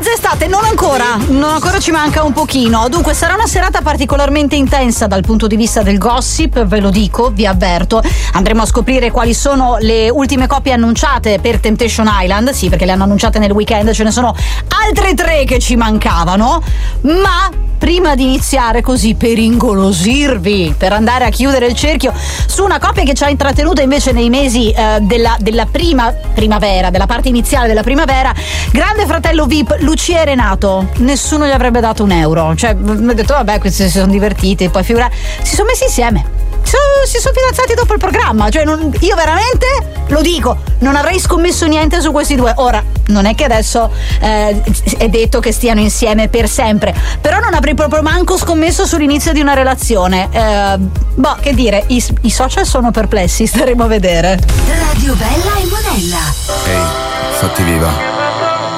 quest'estate? Non ancora ci manca un pochino. Dunque sarà una serata particolarmente intensa dal punto di vista del gossip, ve lo dico, vi avverto. Andremo a scoprire quali sono le ultime coppie annunciate per Temptation Island, sì, perché le hanno annunciate nel weekend, ce ne sono altre 3 che ci mancavano, ma prima di iniziare così per ingolosirvi, per andare a chiudere il cerchio su una coppia che ci ha intrattenuto invece nei mesi della primavera, della parte iniziale della primavera, Grande Fratello VIP, Lucia e Renato, nessuno gli avrebbe dato un euro, cioè ho detto vabbè, questi si sono divertiti, poi si sono messi insieme, si sono fidanzati dopo il programma, cioè io veramente lo dico, non avrei scommesso niente su questi 2. Ora non è che adesso è detto che stiano insieme per sempre, però non avrei proprio manco scommesso sull'inizio di una relazione. Che dire, i social sono perplessi, staremo a vedere. Radio Bella e Monella. Ehi, fatti viva.